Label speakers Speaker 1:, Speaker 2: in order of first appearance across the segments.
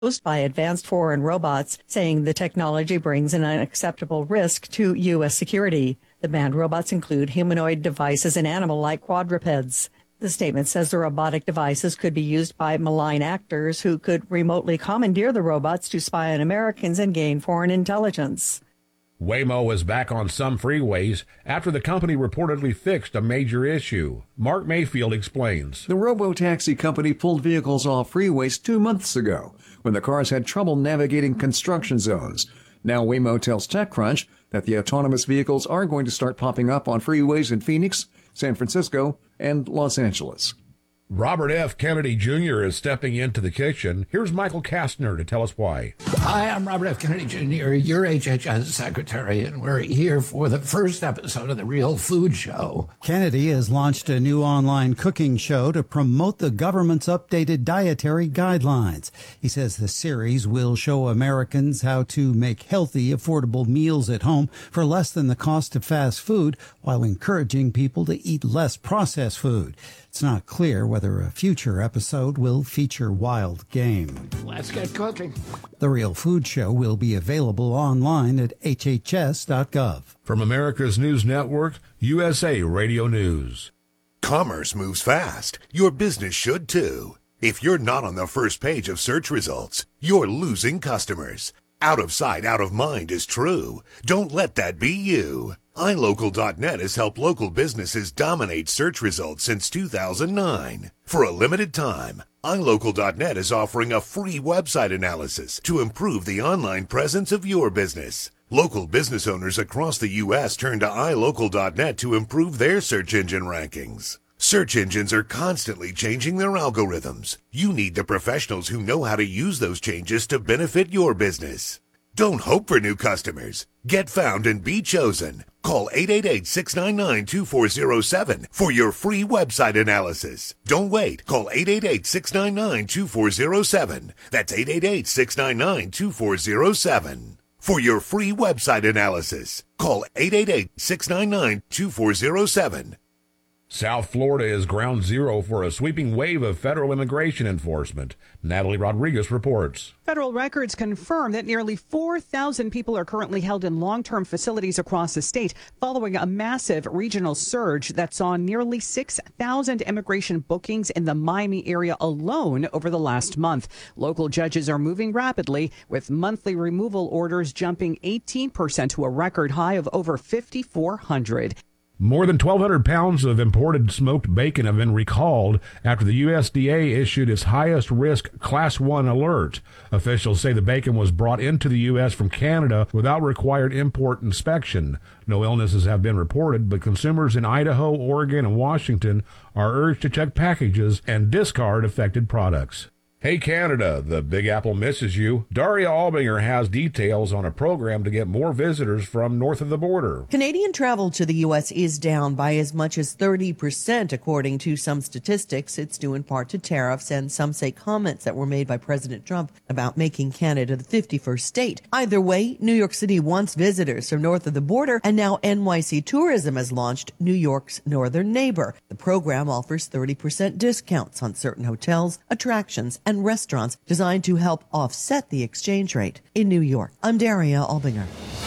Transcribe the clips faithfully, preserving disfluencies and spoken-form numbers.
Speaker 1: by advanced foreign robots, saying the technology brings an unacceptable risk to U S security. The banned robots include humanoid devices and animal-like quadrupeds. The statement says the robotic devices could be used by malign actors who could remotely commandeer the robots to spy on Americans and gain foreign intelligence.
Speaker 2: Waymo is back on some freeways after the company reportedly fixed a major issue. Mark Mayfield explains.
Speaker 3: The robo-taxi company pulled vehicles off freeways two months ago when the cars had trouble navigating construction zones. Now Waymo tells TechCrunch that the autonomous vehicles are going to start popping up on freeways in Phoenix, San Francisco, and Los Angeles.
Speaker 2: Robert F. Kennedy Junior is stepping into the kitchen. Here's Michael Kastner to tell us why.
Speaker 4: Hi, I'm Robert F. Kennedy Junior, your H H S secretary, and we're here for the first episode of The Real Food Show.
Speaker 5: Kennedy has launched a new online cooking show to promote the government's updated dietary guidelines. He says the series will show Americans how to make healthy, affordable meals at home for less than the cost of fast food, while encouraging people to eat less processed food. It's not clear whether a future episode will feature wild game.
Speaker 4: Let's get cooking.
Speaker 5: The Real Food Show will be available online at H H S dot gov.
Speaker 2: From America's News Network, U S A Radio News.
Speaker 6: Commerce moves fast. Your business should too. If you're not on the first page of search results, you're losing customers. Out of sight, out of mind is true. Don't let that be you. i local dot net has helped local businesses dominate search results since two thousand nine. For a limited time, i local dot net is offering a free website analysis to improve the online presence of your business. Local business owners across the U S turn to i local dot net to improve their search engine rankings. Search engines are constantly changing their algorithms. You need the professionals who know how to use those changes to benefit your business. Don't hope for new customers. Get found and be chosen. Call eight eight eight, six nine nine, two four zero seven for your free website analysis. Don't wait. Call eight eight eight, six nine nine, two four zero seven. That's eight eight eight, six nine nine, two four zero seven. For your free website analysis, call eight eight eight, six nine nine, two four zero seven.
Speaker 2: South Florida is ground zero for a sweeping wave of federal immigration enforcement. Natalie Rodriguez reports.
Speaker 7: Federal records confirm that nearly four thousand people are currently held in long-term facilities across the state following a massive regional surge that saw nearly six thousand immigration bookings in the Miami area alone over the last month. Local judges are moving rapidly, with monthly removal orders jumping eighteen percent to a record high of over five thousand four hundred.
Speaker 2: More than twelve hundred pounds of imported smoked bacon have been recalled after the U S D A issued its highest risk Class one alert. Officials say the bacon was brought into the U S from Canada without required import inspection. No illnesses have been reported, but consumers in Idaho, Oregon, and Washington are urged to check packages and discard affected products. Hey Canada, the Big Apple misses you. Daria Albinger has details on a program to get more visitors from north of the border.
Speaker 8: Canadian travel to the U S is down by as much as thirty percent, according to some statistics. It's due in part to tariffs, and some say comments that were made by President Trump about making Canada the fifty-first state. Either way, New York City wants visitors from north of the border, and now N Y C Tourism has launched New York's Northern Neighbor. The program offers thirty percent discounts on certain hotels, attractions, and and restaurants designed to help offset the exchange rate. In New York, I'm Daria Albinger.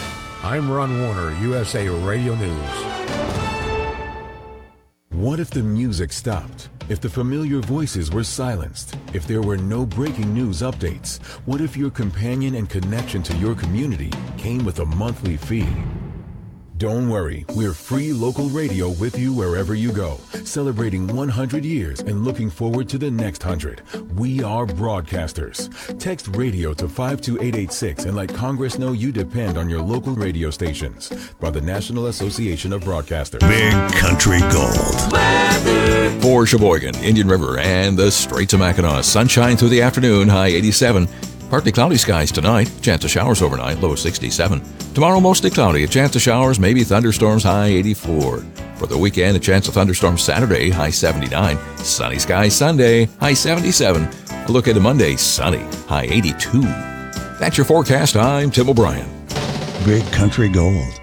Speaker 2: I'm Ron Warner, U S A Radio News.
Speaker 9: What if the music stopped? If the familiar voices were silenced? If there were no breaking news updates? What if your companion and connection to your community came with a monthly fee? Don't worry, we're free local radio with you wherever you go, celebrating one hundred years and looking forward to the next one hundred. We are broadcasters. Text radio to five two eight eight six and let Congress know you depend on your local radio stations. By the National Association of Broadcasters.
Speaker 10: Big Country Gold. Weather. For Sheboygan, Indian River, and the Straits of Mackinac, sunshine through the afternoon, high eighty-seven. Partly cloudy skies tonight, chance of showers overnight, low sixty-seven. Tomorrow mostly cloudy, a chance of showers, maybe thunderstorms, high eighty-four. For the weekend, a chance of thunderstorms Saturday, high seventy-nine. Sunny skies Sunday, high seventy-seven. A look at Monday, sunny, high eighty-two. That's your forecast. I'm Tim O'Brien. Big Country Gold.